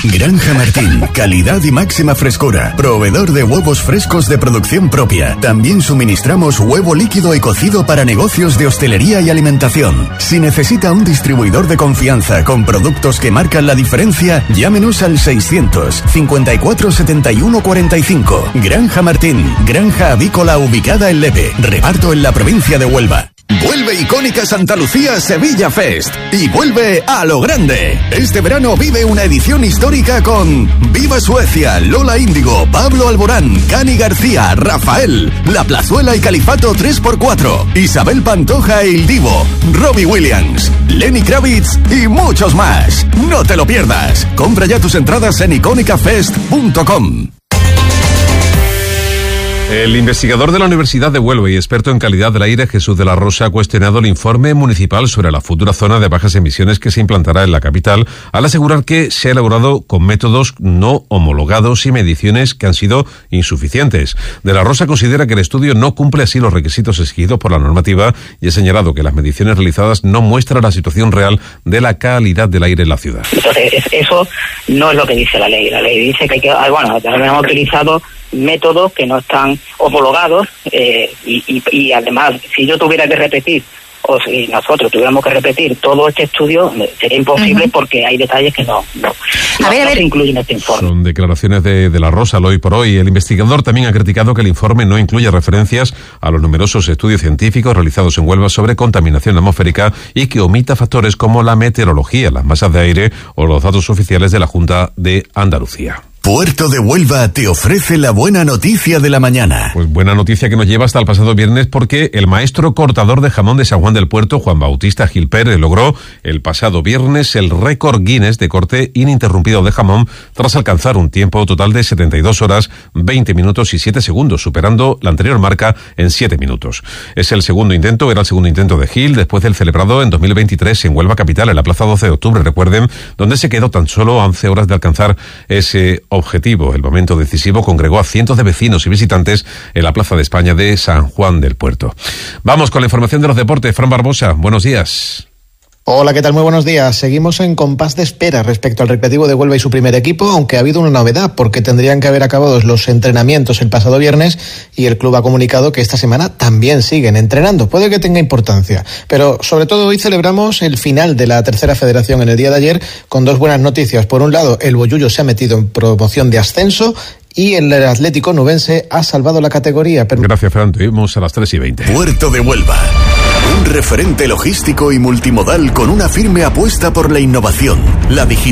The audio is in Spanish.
Granja Martín, calidad y máxima frescura. Proveedor de huevos frescos de producción propia. También suministramos huevo líquido y cocido para negocios de hostelería y alimentación. Si necesita un distribuidor de confianza con productos que marcan la diferencia, llámenos al 600 54 71 45. Granja Martín, granja avícola ubicada en Lepe. Reparto en la provincia de Huelva. Vuelve icónica Santa Lucía Sevilla Fest y vuelve a lo grande. Este verano vive una edición histórica con Viva Suecia, Lola Índigo, Pablo Alborán, Cani García, Rafael, La Plazuela y Califato 3x4, Isabel Pantoja e Il Divo, Robbie Williams, Lenny Kravitz y muchos más. No te lo pierdas. Compra ya tus entradas en iconicafest.com. El investigador de la Universidad de Huelva y experto en calidad del aire, Jesús de la Rosa, ha cuestionado el informe municipal sobre la futura zona de bajas emisiones que se implantará en la capital, al asegurar que se ha elaborado con métodos no homologados y mediciones que han sido insuficientes. De la Rosa considera que el estudio no cumple así los requisitos exigidos por la normativa y ha señalado que las mediciones realizadas no muestran la situación real de la calidad del aire en la ciudad. Entonces, eso no es lo que dice la ley. La ley dice que hay que, hemos utilizado métodos que no están homologados y además, si yo tuviera que repetir o si nosotros tuviéramos que repetir todo este estudio, sería imposible porque hay detalles que no se incluyen en este informe. Son declaraciones de la Rosa, Hoy por Hoy. El investigador también ha criticado que el informe no incluye referencias a los numerosos estudios científicos realizados en Huelva sobre contaminación atmosférica y que omita factores como la meteorología, las masas de aire o los datos oficiales de la Junta de Andalucía. Puerto de Huelva te ofrece la buena noticia de la mañana. Pues buena noticia que nos lleva hasta el pasado viernes porque el maestro cortador de jamón de San Juan del Puerto, Juan Bautista Gil Pérez, logró el pasado viernes el récord Guinness de corte ininterrumpido de jamón tras alcanzar un tiempo total de 72 horas, 20 minutos y 7 segundos, superando la anterior marca en 7 minutos. Era el segundo intento de Gil después del celebrado en 2023 en Huelva Capital, en la Plaza 12 de Octubre, recuerden, donde se quedó tan solo a 11 horas de alcanzar ese objetivo. El momento decisivo congregó a cientos de vecinos y visitantes en la Plaza de España de San Juan del Puerto. Vamos con la información de los deportes. Fran Barbosa, buenos días. Hola, ¿qué tal? Muy buenos días. Seguimos en compás de espera respecto al Recreativo de Huelva y su primer equipo, aunque ha habido una novedad, porque tendrían que haber acabado los entrenamientos el pasado viernes y el club ha comunicado que esta semana también siguen entrenando. Puede que tenga importancia, pero sobre todo hoy celebramos el final de la tercera federación en el día de ayer con dos buenas noticias. Por un lado, el Bollullo se ha metido en promoción de ascenso y el Atlético Nubense ha salvado la categoría. Gracias, Fran. Te vemos a las 3:20. Puerto de Huelva. Un referente logístico y multimodal con una firme apuesta por la innovación, la digitalización